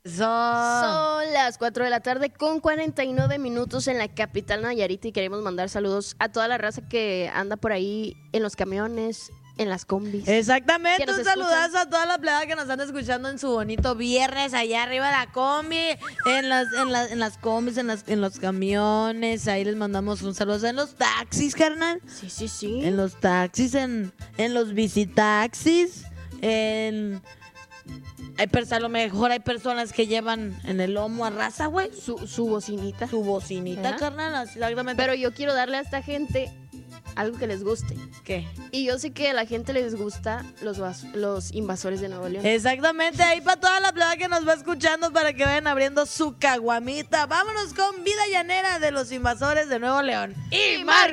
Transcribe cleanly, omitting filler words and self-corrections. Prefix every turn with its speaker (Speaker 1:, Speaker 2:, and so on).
Speaker 1: Son las 4 de la tarde con 49 minutos en la capital Nayarit y queremos mandar saludos a toda la raza que anda por ahí en los camiones, en las combis.
Speaker 2: Exactamente, un saludazo a toda la plebada que nos están escuchando en su bonito viernes allá arriba de la combi, en las combis, en los camiones. Ahí les mandamos un saludo en los taxis, carnal.
Speaker 1: Sí.
Speaker 2: En los taxis, en los bicitaxis, a lo mejor hay personas que llevan en el lomo a raza, güey.
Speaker 1: Su bocinita.
Speaker 2: Su bocinita, carnal, exactamente.
Speaker 1: Pero yo quiero darle a esta gente algo que les guste.
Speaker 2: ¿Qué?
Speaker 1: Y yo sé que a la gente les gusta los invasores de Nuevo León.
Speaker 2: Exactamente, ahí para toda la plebe que nos va escuchando para que vayan abriendo su caguamita. Vámonos con Vida Llanera de los Invasores de Nuevo León.
Speaker 1: ¡Y Mar!